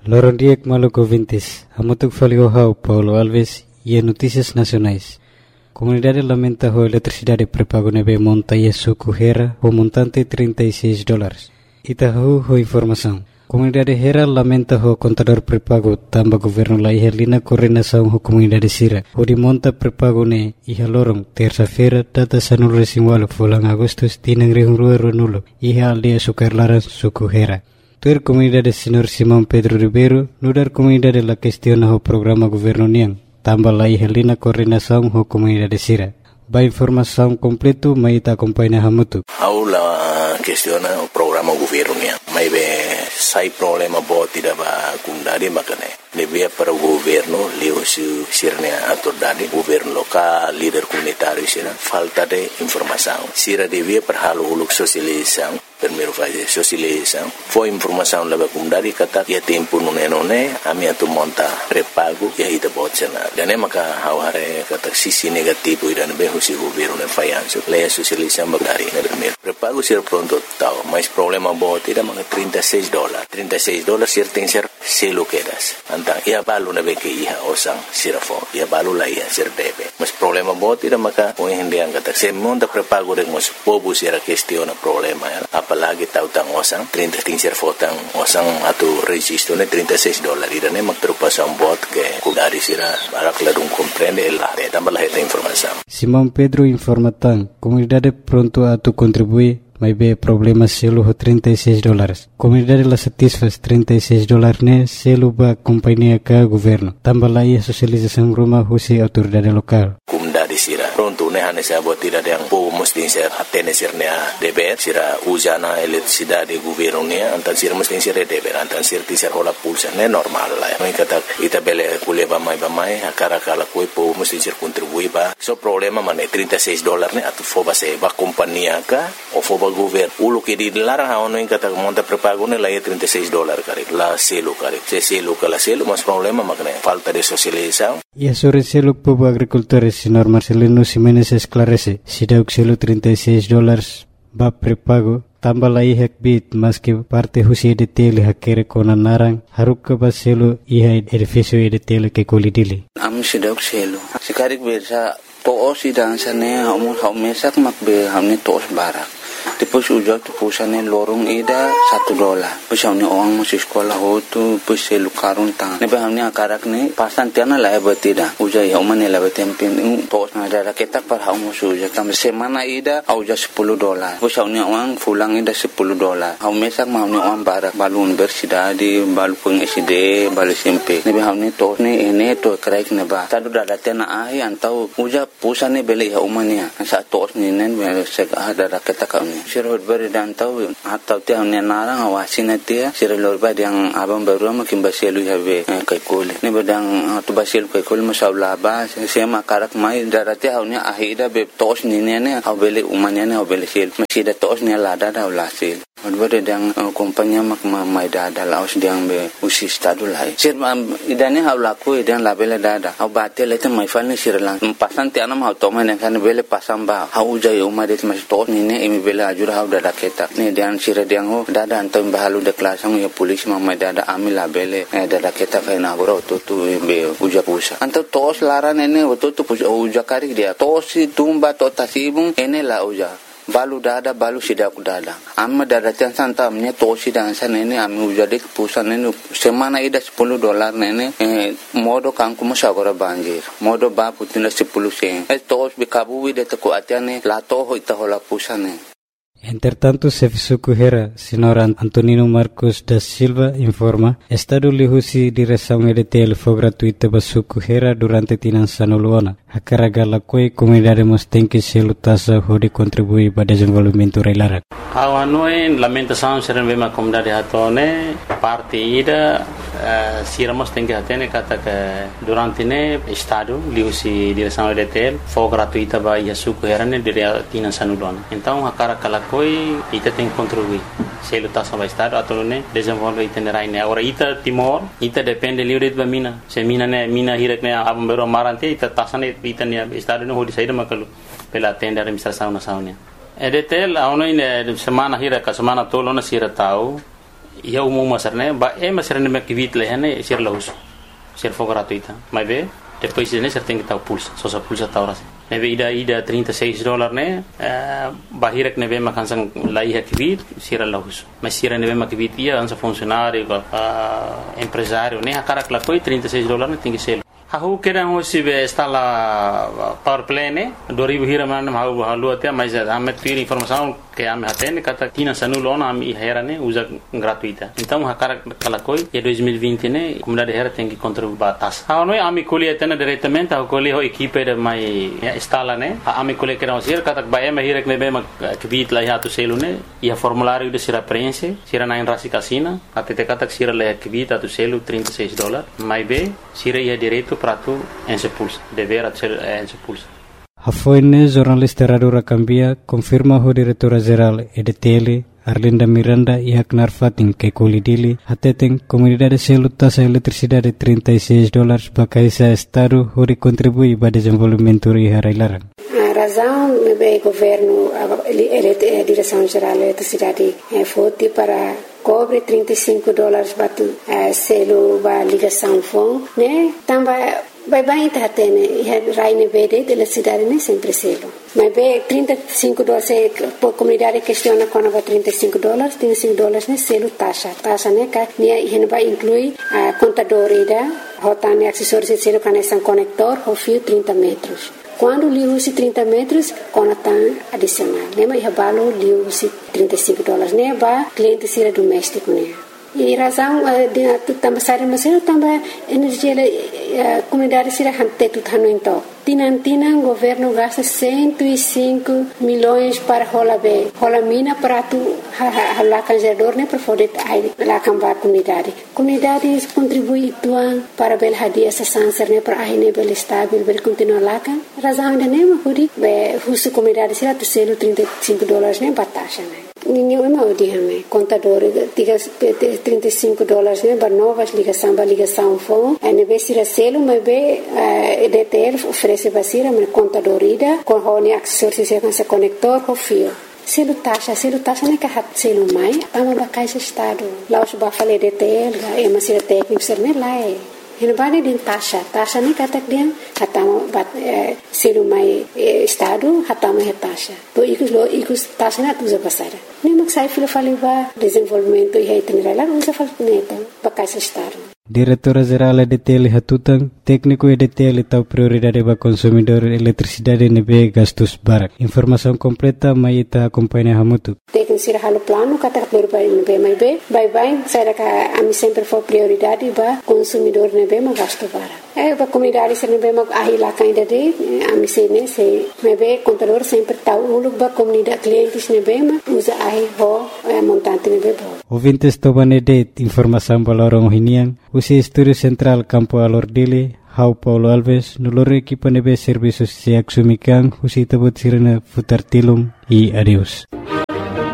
Lorondiek Maluco Vintes, Amotuk Faliohau, Paulo Alves e Notícias Nacionais. Comunidade lamenta a eletricidade pré-pago neve monta e suco Hera o montante $36. Itahu ho informação. Comunidade Hera lamenta o contador pré-pago tamba governo la ihalina coordenação ho comunidade Sira. O de monta pré-pago ne iha lorong terça-feira data sanul resimwalo fulang Agustus tinang rihungrua runulo iha aldia sukar laran suku Hera. Tuer comunidade Senhor Simão Pedro Ribeiro nudar comunidade la questiona ho programa governo niang tamba la ihalina coordenação ho comunidade Sira. Ba informação completo mai ta acompanha hamutu. Aula questiona o programa governo niang. Mai be sai problema bo tidak ba kundari makane. Lebih para o governo leu sirnya atordade governo local líder comunitário sira falta de informação. Sira devia para halo uluk sosialização. Primeiro fase sosialização. Foi informação leva kundari kata ya tempo nune ami atu monta pré-pago ya ita botsena. Dane maka haware kata sisi negativo ida be husi governo ne fayanso. Leia sosialização bagari na primeiro. Pré-pago sira pronto tau, mas problema bo tidak maka $36. $36 sir tem ser selo quedas. Antang ia balu na be ke iha osang sirafo. Ia balu la ia sir debe. Mas problema bo tidak maka o hindi ang kata se monta pré-pago de mos pobu sira questiona problema ya. Apalagi tautang osang 30 ser fotang osang atu registro ne $36 ida ne magtrupasan bot ke kudari sira barak ladung comprende la tambah la esta informação. Simão Pedro informatan comunidade pronto atu contribui mai be problema selo ho $36. Comunidade la satisfaz $36 ne selo ba companhia ka governo. Tambah la ia sosialização rumah husi autoridade lokal. Comunidade sira pronto ne hane sa bot tidak yang po mesti ser atene sirnya deber sira usana eletricidade governo ne antan sira mesti ser deber antan sir ti ser hola pulsa ne normal la. Mai kata ita bele kuleba mai akara kala koi po mesti ser contribui ba. So problema mane $36 ne atu foba se ba companhia ka o foba governo ulu ke di larang haono in kata monta pré-pago ne la $36 kare la selo kare se selo kala selo mas problema makne falta de socialização. E a sobre selo povo agricultores senhor Marcelino Ximenes esclarece se deu selo $36 ba pré-pago tambah la ihak bit mas que parte husi de tele hakere kona narang haruk ba selo iha edifício de tele ke kolidili am se deu selo sikarik bersa to osi dansane haumesak makbe hamne tos barak. Depois ujak tu pusane lorong ida $1. Pusane orang masih sekolah hotu puselu karun tang. Nebe hamne akarak ne pasan tiana la betida. Ujak ya umane la betempin tos ada ketak par hau musu ujak tam semana ida au ja $10. Pusane orang fulang ida $10. Hau mesak hamne orang barak balu universidade balu peng SD balu SMP. Nebe hamne tos ne ene to kraik ne ba. Tadu dada tena ahi antau ujak pusane bele ya umane. Sa tos ne nen sek ada ketak Sirot beri dan tahu atau tiang nenarang awasina tia sirolor beri yang abang baru makin basilu habe kai kole ne bedang tu basilu kai kole masaula ba sema karak mai darati haunya ahida be tos ni ne au bele umanya ne au bele sil masih da tos ne lada da ulasil beri yang kompanya mak mai dada laos diang be usi stadu lai sir idane hau laku idan labele dada au batel itu mai falne sirlang pasan tiana mau toma ne kan bele pasang ba hau jai umade mas tos ni ne imi bele ajur hau dada ketak ni dian sira diang ho dada antam bahalu de klasang ya polis mamai dada amila bele dada ketak kai na goro tu be uja pusa anto tos laran ene tu uja kari dia tos tumba to tasibung ene la uja balu dada balu sidak dada amma dada tian santa amnya tosi dan sana ini ami ujade pusan ini semana ida $10 nene modo kangku masagora banjir modo ba putina 10 sen tos bikabu de to atiane la to hoita hola pusane. Entretanto, Sefisuku Hera, senhor Antonino Marcos da Silva, informa, Estado lihusi direção EDTL foi gratuita para Suku Hera durante Tinançano Luana. A carga la coi comunidade tem que se lutasa de contribuir para o desenvolvimento reilara. Awanoi lamentação ser uma comunidade hatone parte ida siramos tem que atene kata que durante ne Estado lihusi direção EDTL foi gratuita para Suku Hera ne dire Tinançano Luana. Então a carga la coi ita tem que contribuir. Se lutasa para Estado atau ne desenvolve itinerário ne. Agora ita Timor ita depende livre de mina. Se mina hirak ne abang baru marante ita tasane ita ne Estado ne hodi saída makalu pela tenda administração nacional. EDTL aonde semana hira ka semana tolo na sira tau ia umum masar né ba masar né makivit lehane ser lahus ser for gratuita mas be depois né ser tem que tal pulsa só sa pulsa tauras nebe ida $36 né bahirek nebe makansang lai hakivit ser lahus mas ser nebe makivit ia ansa funcionário empresário né akara klakoi $36 né tem que ser Aku kira hoje está lá power play né 2000 hira mana halu até mas ame ter informação que ame atende kata tina sanulona ame hera né usa gratuita então hakara kalakoi e 2020 né comunidade hera tem que contribuir batas não ame colhe atende diretamente a colhe ho equipe de mai instala né ame colhe que não ser kata ba ame hira que nebe que bit lá ya tu selo né e a formulário de sira preenche sira na enrasi casina até kata sira lá que bit tu selo $36 mais be sira ia direito para tu expulsa, dever ser expulsa. A Foine, jornalista Radio Racambia, confirma o diretora-geral EDTL, Arlinda Miranda e Aknar Fatin, que colidili, até tem comunidade selo taxa eletricidade $36 para cada estado, onde contribui para o desenvolvimento e a razão do governo, a direção-geral da eletricidade, foi para cobre $35 para selo para ligação fone, né? Também vai estar tendo raine verde da cidade nem sempre selo. Mas bem $35 por comunidade questiona quando vai $35 né selo taxa né que né vai incluir a contador ida, rotane acessórios de selo conexão conector, o fio 30 metros. Quando lhe use 30 metros, conectam adicional. Né? Mas o lhe use $35. Né? Para cliente ser doméstico. Né? E razão de também sair mas também energia comunidade será hante tudo então Tinantina o governo gasta 105 milhões para rola mina para tu lá canjador né para poder lá cambar comunidades contribui tuan para bel hadia essa sanser né para aí né bel estável bel continuar lá kan razão ainda nem mas pode husu comunidade será tu selo $35 né batasha né ninguém é mal de hame contador diga $35 né para novas ligação fone é nebe será selo mas be EDTL oferece basira mas contador ida com hone acessórios com esse conector com fio selo taxa né que hat selo mai ama bacais estado lá os bafale EDTL é mas será técnico ser né lá é Hinabani din taxa ni katak dia hatama bat selo mai estado hatama he taxa to ikus taxa na tuza pasara ni maksai filo faliva desenvolvimento e itinerário lá usa fal neto bacais estado Diretora-geral EDTL Hatutang, técnico EDTL tahu prioridade para consumidor eletricidade nebe gastos barak. Informação completa mai ita acompanha hamutu. Técnico sira halo plano kata prioridade nebe mai be, bye saya ka ami sempre for prioridade para consumidor nebe ma gasto barak. Para comunidade sira nebe ma ahila kainda de ami sene se nebe contador sempre tahu uluk ba comunidade clientes nebe ma usa ahi ho montante nebe bo. Ouvintes tobanede informação balorong hinian. Usi Estúdio Central Campo Alordile, Hau Paulo Alves, nulor equipa nebe serviços se axumikan, usi tabut sirena futar tilum e adeus.